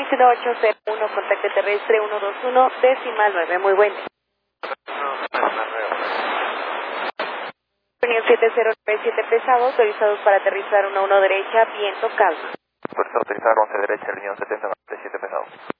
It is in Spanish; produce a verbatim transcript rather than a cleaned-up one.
Destino ocho cero uno, contacto terrestre uno dos uno, decimal nueve, muy buen. Unión siete cero nueve siete pesado, autorizados para aterrizar uno uno derecha, viento calma. Puerto autorizar once derecha, línea setenta, noventa y siete pesado.